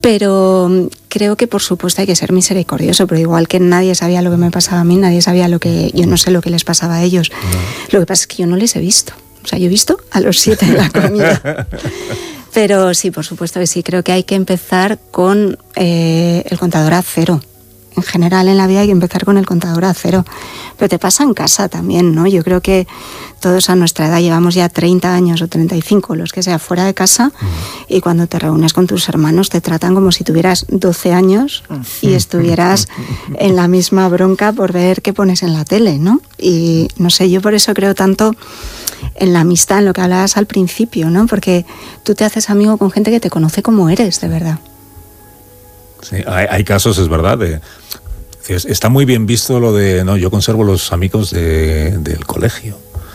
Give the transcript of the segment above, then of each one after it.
Pero creo que por supuesto hay que ser misericordioso, pero igual que nadie sabía lo que me pasaba a mí, nadie sabía yo no sé lo que les pasaba a ellos. No. Lo que pasa es que yo no les he visto. O sea, yo he visto a los 7 en la comida. Pero sí, por supuesto que sí. Creo que hay que empezar con el contador a cero. En general en la vida hay que empezar con el contador a cero. Pero te pasa en casa también, ¿no? Yo creo que todos a nuestra edad llevamos ya 30 años o 35, los que sea, fuera de casa, y cuando te reúnes con tus hermanos te tratan como si tuvieras 12 años y estuvieras en la misma bronca por ver qué pones en la tele, ¿no? Y no sé, yo por eso creo tanto en la amistad, en lo que hablabas al principio, ¿no? Porque tú te haces amigo con gente que te conoce como eres, de verdad. Sí, hay casos, es verdad, está muy bien visto lo de, no, yo conservo los amigos del colegio.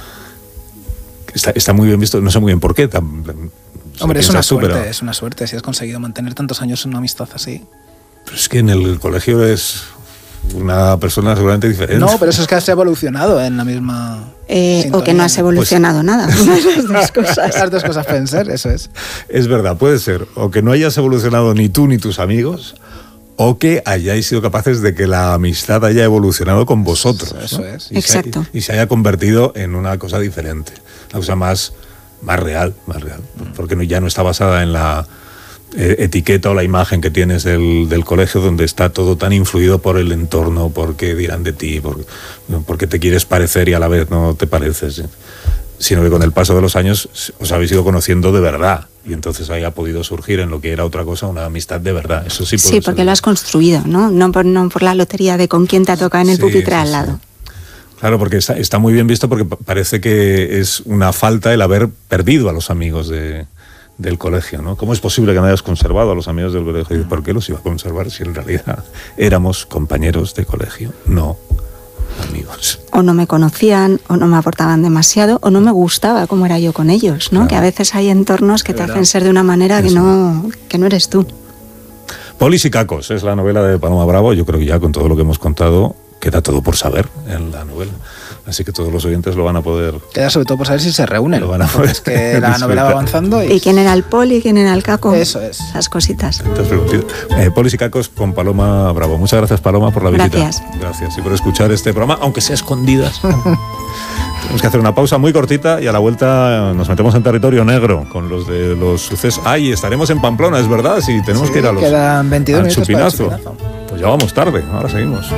Está muy bien visto, no sé muy bien por qué. Hombre, es una suerte si has conseguido mantener tantos años una amistad así. Pero es que en el colegio es una persona seguramente diferente. No, pero eso es que has evolucionado en la misma... o que no has evolucionado nada. Las dos cosas pueden ser, eso es. Es verdad, puede ser. O que no hayas evolucionado ni tú ni tus amigos, o que hayáis sido capaces de que la amistad haya evolucionado con vosotros. Eso, ¿no? Es. Exacto. Y se haya convertido en una cosa diferente. Una cosa más real. Porque ya no está basada en la etiqueta o la imagen que tienes del colegio, donde está todo tan influido por el entorno, por qué dirán de ti, porque te quieres parecer y a la vez no te pareces, sino que con el paso de los años os habéis ido conociendo de verdad y entonces ahí ha podido surgir en lo que era otra cosa una amistad de verdad. Eso sí, sí, porque lo has construido, no por la lotería de con quién te ha tocado en el pupitre al lado. Claro, porque está muy bien visto, porque parece que es una falta el haber perdido a los amigos del colegio, ¿no? ¿Cómo es posible que no hayas conservado a los amigos del colegio? ¿Por qué los iba a conservar si en realidad éramos compañeros de colegio? No amigos. O no me conocían, o no me aportaban demasiado, o no me gustaba cómo era yo con ellos, ¿no? Claro. Que a veces hay entornos que te hacen ser de una manera que no eres tú. Polis y cacos es la novela de Paloma Bravo. Yo creo que ya con todo lo que hemos contado queda todo por saber en la novela. Así que todos los oyentes lo van a poder... Queda sobre todo por saber si se reúnen. Lo van a poder. Es que la novela va avanzando. ¿Y quién era el poli y quién era el caco? Eso es. Esas cositas. Polis y cacos con Paloma Bravo. Muchas gracias, Paloma, por la visita. Gracias. Y por escuchar este programa, aunque sea escondidas. Tenemos que hacer una pausa muy cortita y a la vuelta nos metemos en territorio negro con los de los sucesos. Y estaremos en Pamplona, es verdad, si tenemos que ir a los... Quedan 22 minutos Chupinazo. Para el Chupinazo. Pues ya vamos tarde, ahora seguimos.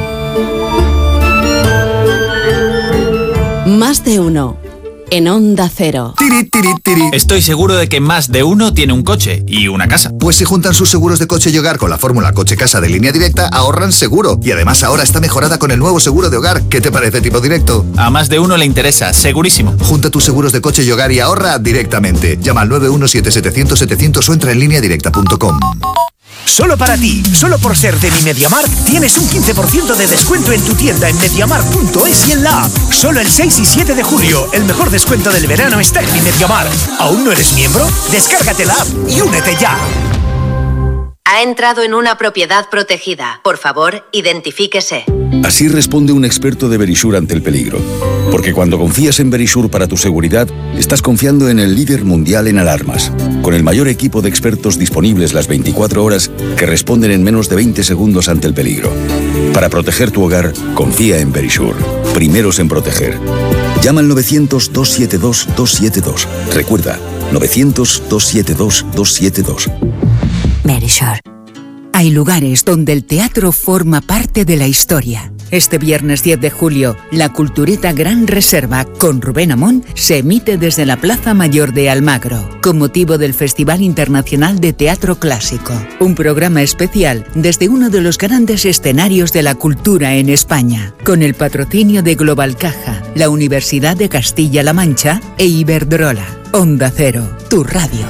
Más de uno en Onda Cero. Estoy seguro de que más de uno tiene un coche y una casa. Pues si juntan sus seguros de coche y hogar con la fórmula coche-casa de Línea Directa, ahorran seguro. Y además ahora está mejorada con el nuevo seguro de hogar. ¿Qué te parece, tipo directo? A más de uno le interesa, segurísimo. Junta tus seguros de coche y hogar y ahorra directamente. Llama al 917-700-700 o entra en lineadirecta.com. Solo para ti, solo por ser de Mi MediaMarkt, tienes un 15% de descuento en tu tienda en MediaMarkt.es y en la app. Solo el 6 y 7 de julio, el mejor descuento del verano está en Mi MediaMarkt. ¿Aún no eres miembro? Descárgate la app y únete ya. Ha entrado en una propiedad protegida. Por favor, identifíquese. Así responde un experto de Verisure ante el peligro. Porque cuando confías en Verisure para tu seguridad, estás confiando en el líder mundial en alarmas, con el mayor equipo de expertos disponibles las 24 horas que responden en menos de 20 segundos ante el peligro. Para proteger tu hogar, confía en Verisure. Primeros en proteger. Llama al 900-272-272. Recuerda, 900-272-272. Verisure. Hay lugares donde el teatro forma parte de la historia. Este viernes 10 de julio, la Cultureta Gran Reserva con Rubén Amón se emite desde la Plaza Mayor de Almagro, con motivo del Festival Internacional de Teatro Clásico. Un programa especial desde uno de los grandes escenarios de la cultura en España, con el patrocinio de Global Caja, la Universidad de Castilla-La Mancha e Iberdrola. Onda Cero, tu radio.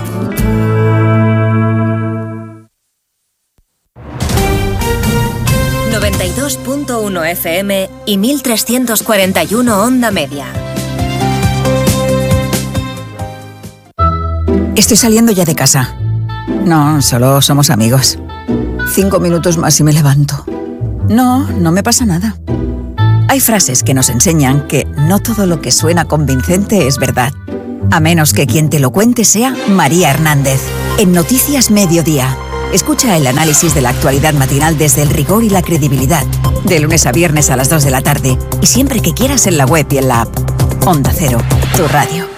.1 FM y 1341 onda media. Estoy saliendo ya de casa. No, solo somos amigos. 5 minutos más y me levanto. No me pasa nada. Hay frases que nos enseñan que no todo lo que suena convincente es verdad. A menos que quien te lo cuente sea María Hernández. En Noticias Mediodía. Escucha el análisis de la actualidad matinal desde el rigor y la credibilidad. De lunes a viernes a las 2 de la tarde y siempre que quieras en la web y en la app. Onda Cero, tu radio.